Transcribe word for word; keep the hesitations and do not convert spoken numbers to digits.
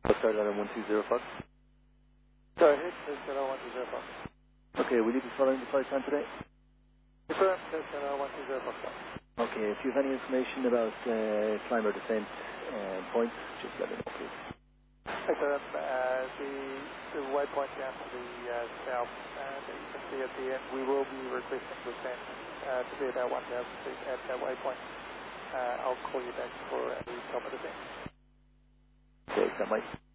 Start on one two zero Fox. Go ahead, Tesla one two zero Fox. Okay, will you be following the flight plan today? Confirm, Tesla one two zero Fox. Okay, if you have any information about uh, climb or descent uh, points, just let me know, please. Excellent. Uh, the, the waypoint down to the uh, south uh, that you can see at the end, we will be requesting descent uh, to be about one thousand feet at that waypoint. Uh, I'll call you back for the top of the descent. Okay, is that Mike?